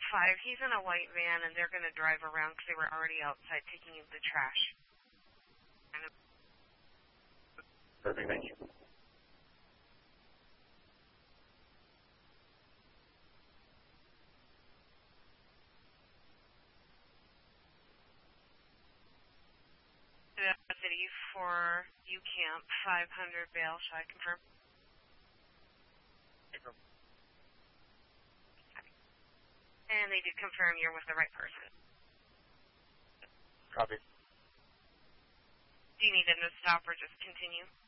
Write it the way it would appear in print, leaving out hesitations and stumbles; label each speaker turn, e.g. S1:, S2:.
S1: 5, he's in a white van, and they're going to drive around because they were already outside taking the trash.
S2: Perfect, thank you.
S1: City for UCamp, 500 bail. Shall I confirm? And they did confirm you're with the right person.
S2: Copy.
S1: Do you need them to stop or just continue?